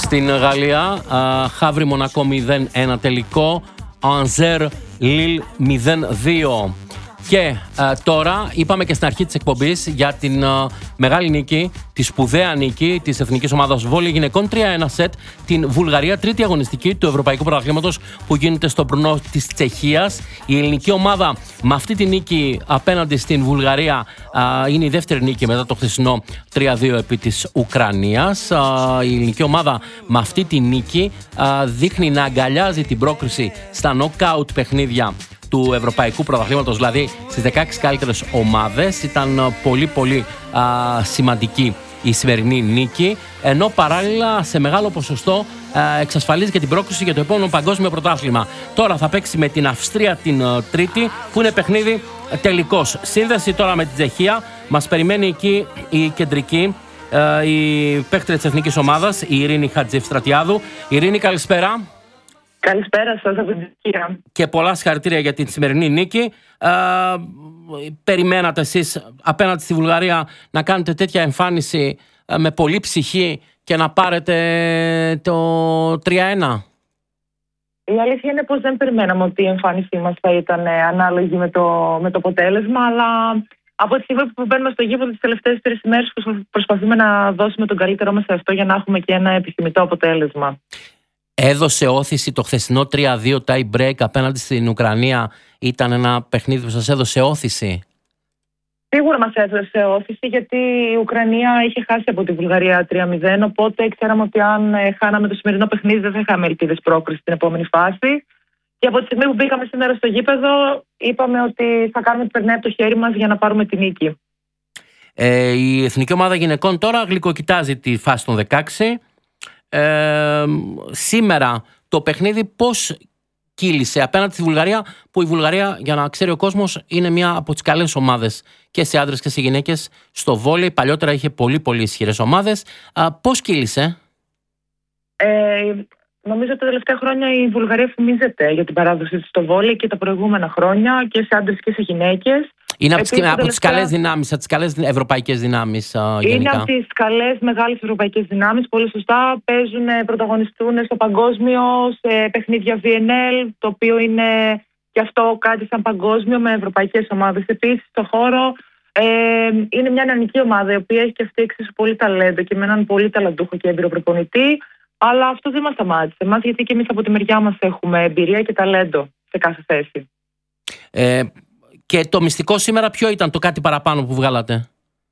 Στην Γαλλία, Χαύρι Μονακό 0-1 τελικό, Ανζέρ Λίλ 0-2. Και τώρα είπαμε και στην αρχή της εκπομπής για την μεγάλη νίκη, τη σπουδαία νίκη της εθνικής ομάδας βόλεϊ γυναικών 3-1 σετ την Βουλγαρία, τρίτη αγωνιστική του Ευρωπαϊκού Πρωταθλήματος που γίνεται στο Μπρουνό της Τσεχίας. Η ελληνική ομάδα με αυτή τη νίκη απέναντι στην Βουλγαρία είναι η δεύτερη νίκη μετά το χθεσινό 3-2 επί της Ουκρανίας. Η ελληνική ομάδα με αυτή τη νίκη δείχνει να αγκαλιάζει την πρόκριση στα νοκάουτ παιχνίδια του Ευρωπαϊκού Πρωταθλήματος, δηλαδή στις 16 καλύτερες ομάδες. Ήταν πολύ σημαντική η σημερινή νίκη, ενώ παράλληλα σε μεγάλο ποσοστό εξασφαλίζει και την πρόκριση για το επόμενο παγκόσμιο πρωτάθλημα. Τώρα θα παίξει με την Αυστρία την Τρίτη, που είναι παιχνίδι τελικός. Σύνδεση τώρα με την Τσεχία. Μας περιμένει εκεί η κεντρική, η παίκτρια της εθνικής ομάδας, η Ειρήνη Χατζηστρατιάδου. Ειρήνη, καλησπέρα. Καλησπέρα σας από την Τουρκία. Και πολλά συγχαρητήρια για την σημερινή νίκη. Περιμένατε εσείς απέναντι στη Βουλγαρία να κάνετε τέτοια εμφάνιση με πολύ ψυχή και να πάρετε το 3-1? Η αλήθεια είναι πως δεν περιμέναμε ότι η εμφάνισή μας θα ήταν ανάλογη με το αποτέλεσμα, αλλά από τη στιγμή που μπαίνουμε στο γήπεδο τις τελευταίες 3 ημέρες προσπαθούμε να δώσουμε τον καλύτερό μας σε αυτό για να έχουμε και ένα επιθυμητό αποτέλεσμα. Έδωσε όθηση το χθεσινό 3-2 tie break απέναντι στην Ουκρανία? Ήταν ένα παιχνίδι που σας έδωσε όθηση? Σίγουρα μας έδωσε όθηση, γιατί η Ουκρανία είχε χάσει από τη Βουλγαρία 3-0, οπότε ξέραμε ότι αν χάναμε το σημερινό παιχνίδι δεν θα είχαμε ελπίδες πρόκρισης στην επόμενη φάση. Και από τη στιγμή που μπήκαμε σήμερα στο γήπεδο είπαμε ότι θα κάνουμε την περνάει από το χέρι μας για να πάρουμε τη νίκη. Η εθνική ομάδα γυναικών τώρα γλυκοκοιτάζει τη φάση των 16. Σήμερα το παιχνίδι πώς κύλησε απέναντι στη Βουλγαρία, που η Βουλγαρία, για να ξέρει ο κόσμος, είναι μια από τις καλές ομάδες και σε άντρες και σε γυναίκες στο βόλεϊ? Παλιότερα είχε πολύ ισχυρές ομάδες. Πώς κύλησε? Νομίζω ότι τα τελευταία χρόνια η Βουλγαρία φημίζεται για την παράδοση της στο βόλεϊ και τα προηγούμενα χρόνια και σε άντρες και σε γυναίκες. Είναι από τις καλές δυνάμεις, από τις καλές ευρωπαϊκές δυνάμεις γενικά. Είναι από τις καλές μεγάλες ευρωπαϊκές δυνάμεις, πολύ σωστά. Πρωταγωνιστούν στο παγκόσμιο, σε παιχνίδια VNL, το οποίο είναι και αυτό κάτι σαν παγκόσμιο με ευρωπαϊκές ομάδες. Επίσης, στο χώρο είναι μια νεανική ομάδα, η οποία έχει και αυτή εξίσου πολύ ταλέντο και με έναν πολύ ταλαντούχο και έμπειρο προπονητή. Αλλά αυτό δεν μας σταμάτησε εμάς, γιατί και εμείς από τη μεριά μας έχουμε εμπειρία και ταλέντο σε κάθε θέση. Και το μυστικό σήμερα ποιο ήταν, το κάτι παραπάνω που βγάλατε?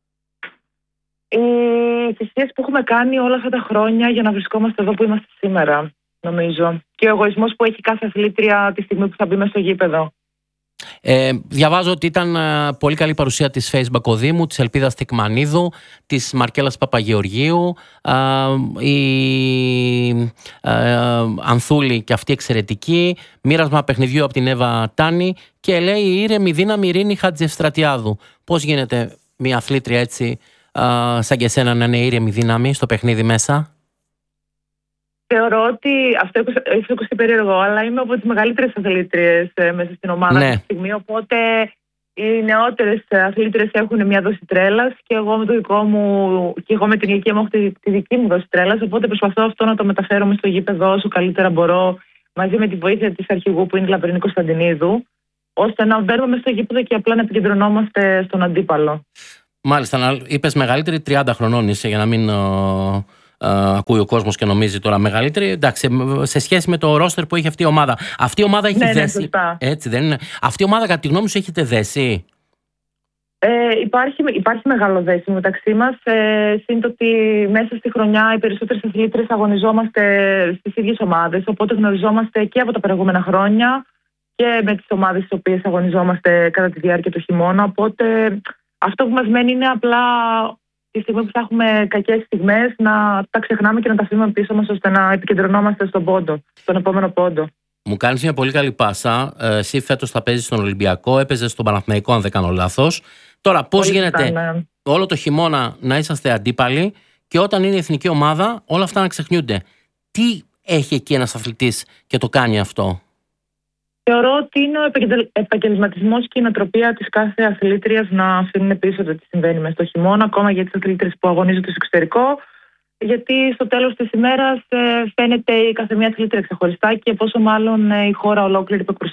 Οι θυσίες που έχουμε κάνει όλα αυτά τα χρόνια για να βρισκόμαστε εδώ που είμαστε σήμερα, νομίζω. Και ο εγωισμός που έχει κάθε αθλήτρια τη στιγμή που θα μπει μες στο γήπεδο. Διαβάζω ότι ήταν πολύ καλή παρουσία της Φέης Μπακοδήμου, της Ελπίδας Τικμανίδου, της Μαρκέλας Παπαγεωργίου, η Ανθούλη και αυτή εξαιρετική, μοίρασμα παιχνιδιού από την Εύα Τάνη, και λέει η ήρεμη δύναμη Ειρήνη Χατζηστρατιάδου. Πώς γίνεται μια αθλήτρια έτσι σαν και εσένα να είναι ήρεμη δύναμη στο παιχνίδι μέσα? Θεωρώ ότι αυτό ίσως ακούσει περίεργο, αλλά είμαι από τις μεγαλύτερες αθλήτριες μέσα στην ομάδα αυτή τη στιγμή. Οπότε οι νεότερες αθλήτριες έχουν μια δόση τρέλας και εγώ με το δικό μου, και εγώ με την ηλικία μου έχω τη δική μου δόση τρέλας. Οπότε προσπαθώ αυτό να το μεταφέρω μες στο γήπεδο όσο καλύτερα μπορώ, μαζί με τη βοήθεια της αρχηγού που είναι η Λαπρινή Κωνσταντινίδου, ώστε να μπαίνουμε μες στο γήπεδο και απλά να επικεντρωνόμαστε στον αντίπαλο. Μάλιστα, είπες μεγαλύτερη, 30 χρονών είσαι, για να μην ακούει ο κόσμος και νομίζει τώρα μεγαλύτερη. Εντάξει, σε σχέση με το ρόστερ που έχει αυτή η ομάδα. Αυτή η ομάδα έχει δέσει. Έτσι δεν είναι? Αυτή η ομάδα, κατά τη γνώμη σου, έχετε δέσει? Υπάρχει μεγάλο δέσιμο μεταξύ μας. Συν το ότι μέσα στη χρονιά οι περισσότερες αθλήτρες αγωνιζόμαστε στις ίδιες ομάδες. Οπότε γνωριζόμαστε και από τα προηγούμενα χρόνια και με τις ομάδες στις οποίες αγωνιζόμαστε κατά τη διάρκεια του χειμώνα. Οπότε αυτό που μας μένει είναι απλά τη στιγμή που θα έχουμε κακές στιγμές να τα ξεχνάμε και να τα αφήνουμε πίσω μας, ώστε να επικεντρωνόμαστε στον επόμενο πόντο. Μου κάνεις μια πολύ καλή πάσα. Εσύ φέτος θα παίζεις στον Ολυμπιακό, έπαιζες στον Παναθηναϊκό, αν δεν κάνω λάθος. Τώρα, πώς γίνεται όλο το χειμώνα να είσαστε αντίπαλοι και όταν είναι η εθνική ομάδα όλα αυτά να ξεχνιούνται? Τι έχει εκεί ένας αθλητής και το κάνει αυτό? Θεωρώ ότι είναι ο επαγγελματισμός και η νοοτροπία της κάθε αθλήτριας να αφήνουν πίσω το τι συμβαίνει μες στο χειμώνα, ακόμα για τις αθλήτριες που αγωνίζονται στο εξωτερικό. γιατί στο τέλος της ημέρας φαίνεται η καθεμία αθλήτρια ξεχωριστά και πόσο μάλλον η χώρα ολόκληρη που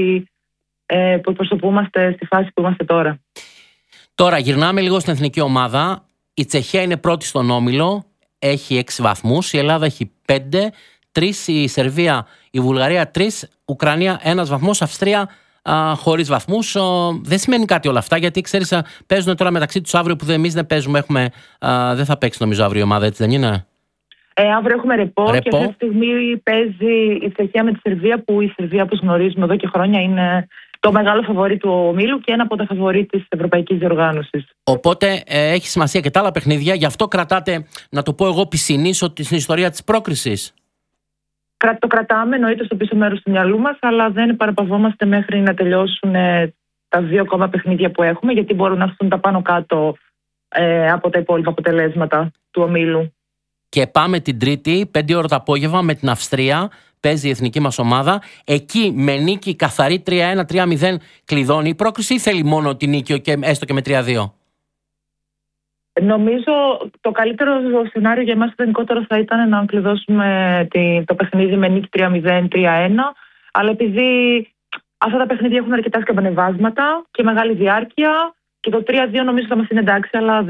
εκπροσωπούμαστε στη φάση που είμαστε τώρα. Τώρα γυρνάμε λίγο στην εθνική ομάδα. Η Τσεχία είναι πρώτη στον όμιλο, έχει 6 βαθμούς, η Ελλάδα έχει 5, 3 η Σερβία, η Βουλγαρία 3, Ουκρανία 1 βαθμός, Αυστρία χωρίς βαθμούς. Δεν σημαίνει κάτι όλα αυτά, γιατί ξέρεις, παίζουν τώρα μεταξύ τους αύριο που εμείς δεν παίζουμε. Δεν θα παίξει νομίζω αύριο η ομάδα, έτσι δεν είναι? Αύριο έχουμε ρεπό και αυτή τη στιγμή παίζει η Τσεχία με τη Σερβία, που η Σερβία, όπως γνωρίζουμε εδώ και χρόνια, είναι το μεγάλο φαβορί του ομίλου και ένα από τα φαβορί της ευρωπαϊκής διοργάνωσης. Οπότε έχει σημασία και τα άλλα παιχνίδια, γι' αυτό κρατάτε, να το πω εγώ, πισινής ότι στην ιστορία της πρόκρισης. Το κρατάμε, εννοείται, στο πίσω μέρος του μυαλού μας, αλλά δεν παραπαυόμαστε μέχρι να τελειώσουν τα 2 ακόμα παιχνίδια που έχουμε, γιατί μπορούν να έρθουν τα πάνω κάτω από τα υπόλοιπα αποτελέσματα του ομίλου. Και πάμε την Τρίτη, 5 ώρα το απόγευμα, με την Αυστρία. Παίζει η εθνική μας ομάδα. Εκεί με νίκη καθαρή 3-1, 3-0 κλειδώνει η πρόκριση, ή θέλει μόνο την νίκη και έστω και με 3-2? Νομίζω το καλύτερο σενάριο για εμάς γενικότερα θα ήταν να κλειδώσουμε το παιχνίδι με νίκη 3-0, 3-1. Αλλά επειδή αυτά τα παιχνίδια έχουν αρκετά σκαμπανεβάσματα και μεγάλη διάρκεια, και το 3-2 νομίζω θα μας είναι εντάξει, αλλά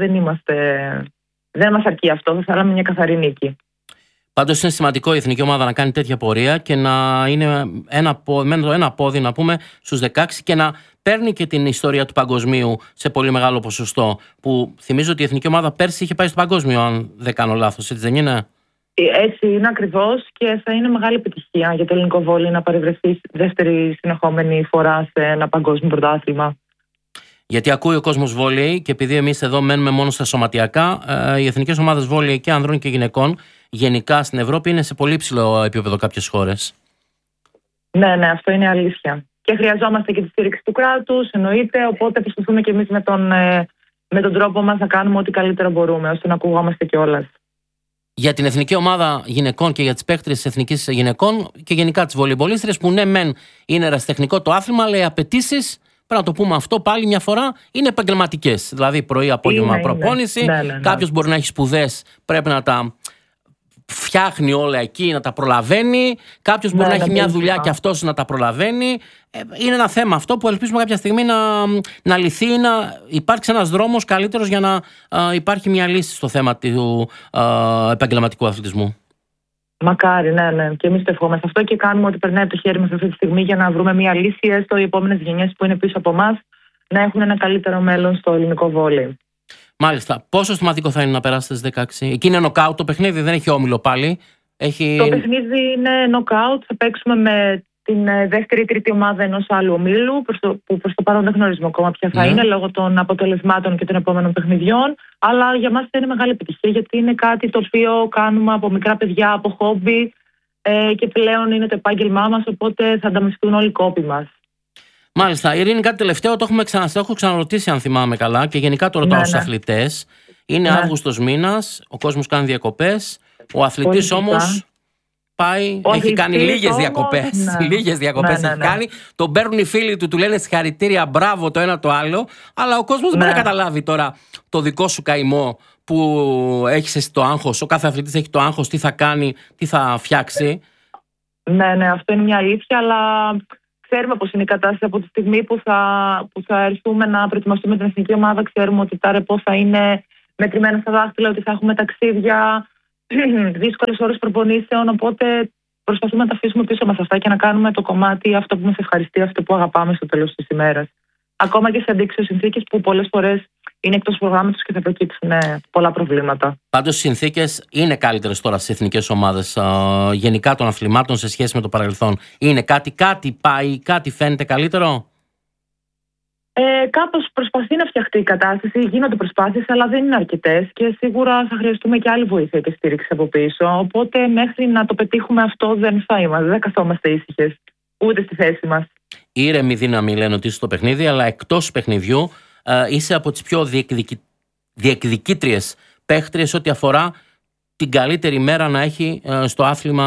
δεν μας αρκεί αυτό. Θα θέλαμε μια καθαρή νίκη. Πάντως είναι σημαντικό η εθνική ομάδα να κάνει τέτοια πορεία και να είναι με ένα πόδι, να πούμε, στους 16 και να παίρνει και την ιστορία του παγκοσμίου σε πολύ μεγάλο ποσοστό. Που θυμίζω ότι η εθνική ομάδα πέρσι είχε πάει στο παγκόσμιο, αν δεν κάνω λάθος, έτσι δεν είναι? Έτσι είναι ακριβώς, και θα είναι μεγάλη επιτυχία για το ελληνικό βόλεϊ να παρευρεθεί δεύτερη συνεχόμενη φορά σε ένα παγκόσμιο πρωτάθλημα. Γιατί ακούει ο κόσμος βόλεϊ, και επειδή εμείς εδώ μένουμε μόνο στα σωματιακά, οι εθνικές ομάδες βόλεϊ και ανδρών και γυναικών γενικά στην Ευρώπη είναι σε πολύ ψηλό επίπεδο κάποιες χώρες. Ναι, αυτό είναι αλήθεια. Και χρειαζόμαστε και τη στήριξη του κράτους, εννοείται. Οπότε προσπαθούμε και εμείς με τον τρόπο μας να κάνουμε ό,τι καλύτερα μπορούμε, ώστε να ακουγόμαστε κιόλας. Για την εθνική ομάδα γυναικών και για τις παίκτριες της εθνικής γυναικών και γενικά τις βολεϊμπολίστριες, που ναι, μεν είναι ερασιτεχνικό το άθλημα, αλλά οι απαιτήσεις, πρέπει να το πούμε αυτό πάλι μια φορά, είναι επαγγελματικές. Δηλαδή πρωί-απόγευμα προπόνηση. Ναι. Κάποιος μπορεί να έχει σπουδές, πρέπει να τα φτιάχνει όλα εκεί, να τα προλαβαίνει. Κάποιος μπορεί να έχει μια δουλειά και αυτός να τα προλαβαίνει. Είναι ένα θέμα αυτό που ελπίζουμε κάποια στιγμή να λυθεί, να υπάρξει ένας δρόμος καλύτερος για να υπάρχει μια λύση στο θέμα του επαγγελματικού αθλητισμού. Μακάρι, ναι. Και εμείς το ευχόμαστε αυτό και κάνουμε ό,τι περνάει από το χέρι μας αυτή τη στιγμή για να βρούμε μια λύση, έστω οι επόμενες γενιές που είναι πίσω από εμάς να έχουν ένα καλύτερο μέλλον στο ελληνικό βόλεϊ. Μάλιστα. Πόσο σημαντικό θα είναι να περάσετε στις 16? Εκεί είναι νοκάουτ το παιχνίδι, δεν έχει όμιλο πάλι. Το παιχνίδι είναι νοκάουτ. Θα παίξουμε με την δεύτερη ή τρίτη ομάδα ενός άλλου ομίλου, που προς το παρόν δεν γνωρίζουμε ακόμα ποια θα είναι, λόγω των αποτελεσμάτων και των επόμενων παιχνιδιών. Αλλά για μας θα είναι μεγάλη επιτυχία, γιατί είναι κάτι το οποίο κάνουμε από μικρά παιδιά, από χόμπι, και πλέον είναι το επάγγελμά μας, οπότε θα ανταμυφθούν όλοι οι κόποι μας. Μάλιστα. Ειρήνη, κάτι τελευταίο, το έχω ξαναρωτήσει αν θυμάμαι καλά, και γενικά το ρωτάω στους αθλητές. Είναι Αύγουστος μήνας, ο κόσμος κάνει διακοπές, ο αθλητής όμως πάει, έχει κάνει λίγες διακοπές. Λίγες διακοπές έχει κάνει. Τον παίρνουν οι φίλοι του λένε συγχαρητήρια, μπράβο, το ένα το άλλο. Αλλά ο κόσμος δεν μπορεί να καταλάβει τώρα το δικό σου καημό που έχεις εσύ το άγχος. Ο κάθε αθλητής έχει το άγχος, τι θα κάνει, τι θα φτιάξει. Ναι, αυτό είναι μια αλήθεια, αλλά ξέρουμε πώς είναι η κατάσταση από τη στιγμή που θα έρθουμε να προετοιμαστούμε την εθνική ομάδα. Ξέρουμε ότι τα ρεπό θα είναι μετρημένα στα δάχτυλα, ότι θα έχουμε ταξίδια, δύσκολες ώρες προπονήσεων. Οπότε προσπαθούμε να τα αφήσουμε πίσω μας αυτά και να κάνουμε το κομμάτι αυτό που μας ευχαριστεί, αυτό που αγαπάμε στο τέλος της ημέρας. Ακόμα και σε αντίξωες συνθήκες που πολλές φορές είναι εκτός προγράμματος και θα προκύψουν πολλά προβλήματα. Πάντως οι συνθήκες είναι καλύτερες τώρα στις εθνικές ομάδες γενικά των αθλημάτων σε σχέση με το παρελθόν. Είναι κάτι πάει, κάτι φαίνεται καλύτερο? Κάπως προσπαθεί να φτιαχτεί η κατάσταση, γίνονται προσπάθειες, αλλά δεν είναι αρκετές και σίγουρα θα χρειαστούμε και άλλη βοήθεια και στήριξη από πίσω. Οπότε μέχρι να το πετύχουμε αυτό δεν θα καθόμαστε ήσυχες, ούτε στη θέση μας. Ήρεμη δύναμη λένε ότι είσαι στο παιχνίδι, αλλά εκτός παιχνιδιού είσαι από τις πιο διεκδικήτριες παίχτριες ό,τι αφορά την καλύτερη μέρα να έχει στο άθλημα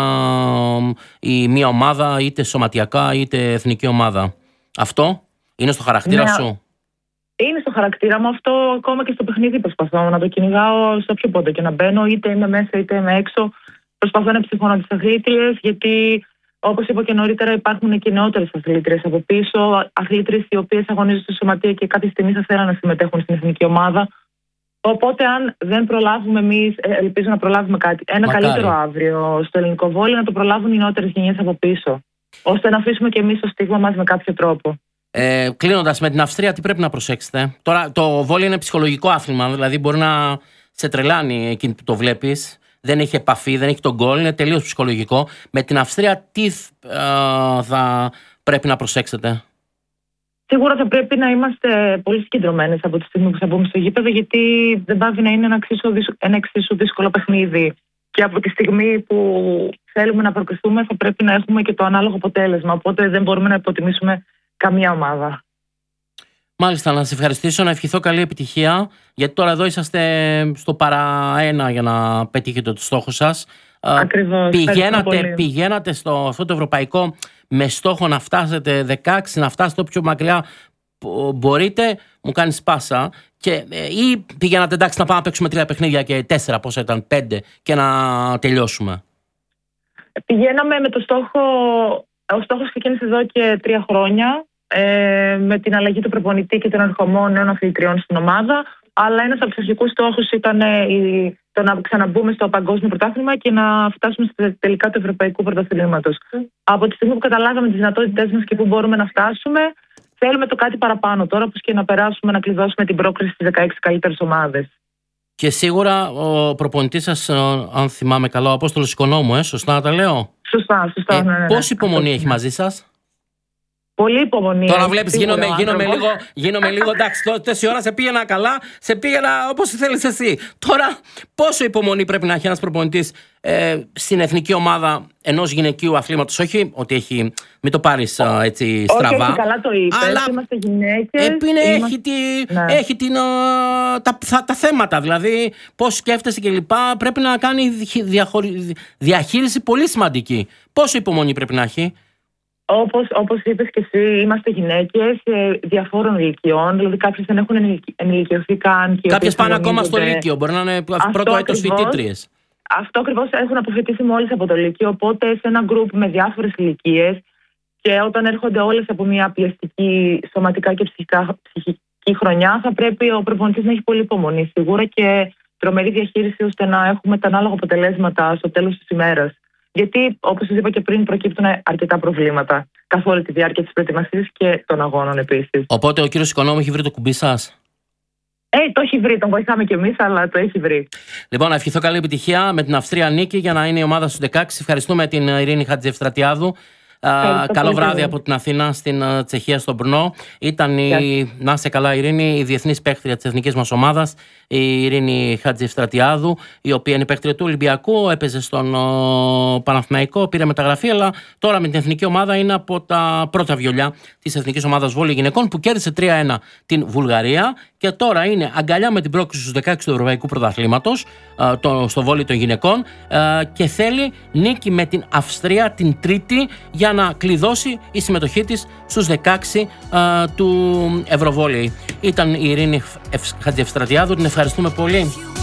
η μία ομάδα, είτε σωματιακά είτε εθνική ομάδα. Αυτό είναι στο χαρακτήρα σου? Είναι στο χαρακτήρα μου αυτό, ακόμα και στο παιχνίδι προσπαθώ να το κυνηγάω σε όποιο πόντο και να μπαίνω, είτε είμαι μέσα είτε είμαι έξω. Προσπαθώ να ψυχώνω τις αθλήτριες, γιατί όπως είπα και νωρίτερα, υπάρχουν και νεότερες αθλήτριες από πίσω. Αθλήτριες οι οποίες αγωνίζονται στο σωματείο και κάποια στιγμή θα θέλουν να συμμετέχουν στην εθνική ομάδα. Οπότε, αν δεν προλάβουμε εμείς, ελπίζω να προλάβουμε κάτι. Ένα καλύτερο αύριο στο ελληνικό βόλεϊ, να το προλάβουν οι νεότερες γενιές από πίσω. Ώστε να αφήσουμε και εμείς το στίγμα μας με κάποιο τρόπο. Κλείνοντας, με την Αυστρία, τι πρέπει να προσέξετε? Τώρα, το βόλεϊ είναι ψυχολογικό άθλημα, δηλαδή μπορεί να σε τρελάνει εκείνη που το βλέπεις. Δεν έχει επαφή, δεν έχει τον γκολ, είναι τελείως ψυχολογικό. Με την Αυστρία, τι θα πρέπει να προσέξετε? Σίγουρα θα πρέπει να είμαστε πολύ συγκεντρωμένες από τη στιγμή που θα μπούμε στο γήπεδο, γιατί δεν πάβει να είναι ένα εξίσου δύσκολο παιχνίδι. Και από τη στιγμή που θέλουμε να προκριθούμε, θα πρέπει να έχουμε και το ανάλογο αποτέλεσμα. Οπότε δεν μπορούμε να υποτιμήσουμε καμία ομάδα. Μάλιστα, να σας ευχαριστήσω, να ευχηθώ καλή επιτυχία, γιατί τώρα εδώ είσαστε στο παρά ένα για να πετύχετε το στόχο σας. Ακριβώς. Πηγαίνατε στο αυτό το ευρωπαϊκό με στόχο να φτάσετε 16, να φτάσετε πιο μακριά μπορείτε, μου κάνει πάσα, ή πηγαίνατε εντάξει να πάμε να παίξουμε 3 παιχνίδια και 4, πόσα ήταν, 5 και να τελειώσουμε? Πηγαίναμε με το στόχο, ο στόχος ξεκίνησε εδώ και 3 χρόνια, με την αλλαγή του προπονητή και των ερχομών νέων αθλητριών στην ομάδα. Αλλά ένας από τους αρχικούς στόχους ήταν το να ξαναμπούμε στο παγκόσμιο πρωτάθλημα και να φτάσουμε στα τελικά του ευρωπαϊκού πρωταθλήματος. Από τη στιγμή που καταλάβαμε τις δυνατότητές μας και πού μπορούμε να φτάσουμε, θέλουμε το κάτι παραπάνω τώρα, όπως και να περάσουμε, να κλειδώσουμε την πρόκριση στις 16 καλύτερες ομάδες. Και σίγουρα ο προπονητής σας, αν θυμάμαι καλά, ο Απόστολος Οικονόμου, σωστά να τα λέω? Σωστά. Ναι. Πόση υπομονή έχει μαζί σας? Πολύ υπομονή. Τώρα βλέπεις, γίνομαι λίγο, εντάξει, τόση ώρα σε πήγαινα καλά, σε πήγαινα όπως θέλεις εσύ. Τώρα πόσο υπομονή πρέπει να έχει ένας προπονητής στην εθνική ομάδα ενός γυναικείου αθλήματος? Όχι ότι έχει, μην το πάρεις έτσι στραβά. Όχι, καλά το είπες, αλλά είμαστε γυναίκες. Έχει τα θέματα, λοιπόν, πώς σκέφτεσαι κλπ. Πρέπει να κάνει διαχείριση πολύ σημαντική. Πόσο υπομονή πρέπει να έχει? Όπως είπες και εσύ, είμαστε γυναίκες διαφόρων ηλικιών. Δηλαδή, κάποιες δεν έχουν ενηλικιωθεί καν. Κάποιες πάνε ακόμα στο Λύκειο. Μπορεί να είναι πρώτο έτος φοιτήτριες. Αυτό ακριβώς, έχουν αποφοιτήσει μόλις από το Λύκειο. Οπότε, σε ένα γκρουπ με διάφορες ηλικίες, και όταν έρχονται όλες από μια πιεστική σωματικά και ψυχική χρονιά, θα πρέπει ο προπονητής να έχει πολύ υπομονή σίγουρα και τρομερή διαχείριση, ώστε να έχουμε τα ανάλογα αποτελέσματα στο τέλος της ημέρας. Γιατί, όπως σας είπα και πριν, προκύπτουν αρκετά προβλήματα καθ' όλη τη διάρκεια της προετοιμασίας και των αγώνων επίσης. Οπότε ο κύριος Οικονόμου έχει βρει το κουμπί σας? Το έχει βρει, τον βοηθάμε κι εμείς, αλλά το έχει βρει. Λοιπόν, να ευχηθώ καλή επιτυχία με την Αυστρία νίκη για να είναι η ομάδα στους 16. Ευχαριστούμε την Ειρήνη Χατζηευστρατιάδου. Καλό βράδυ από την Αθήνα στην Τσεχία, στον Brno. Ήταν να είσαι καλά, Ειρήνη, η διεθνής παίκτρια της εθνικής μας ομάδας, η Ειρήνη Χατζηευστρατιάδου, η οποία είναι παίκτρια του Ολυμπιακού, έπαιζε στον Παναθηναϊκό, πήρε μεταγραφή, αλλά τώρα με την εθνική ομάδα είναι από τα πρώτα βιολιά της εθνικής ομάδας βόλεϊ γυναικών, που κέρδισε 3-1 την Βουλγαρία και τώρα είναι αγκαλιά με την πρόκριση στους 16 του Ευρωπαϊκού Πρωταθλήματος στο βόλεϊ των γυναικών, και θέλει νίκη με την Αυστρία την Τρίτη για να κλειδώσει η συμμετοχή της στους 16 του Ευρωβόλεϊ. Ήταν η Ειρήνη Χατζηευστρατιάδου, την ευχαριστούμε πολύ.